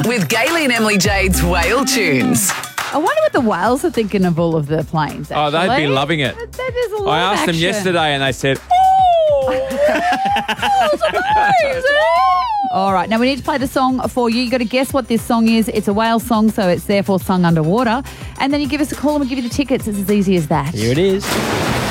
with Gaylene Emily Jade's Whale Tunes. I wonder what the whales are thinking of all of the planes, actually. Oh, they'd be loving it. There's a lot I of asked them action. yesterday and they said, All right, now we need to play the song for you. You got to guess what this song is. It's a whale song, so it's therefore sung underwater. And then you give us a call and we'll give you the tickets. It's as easy as that. here it is.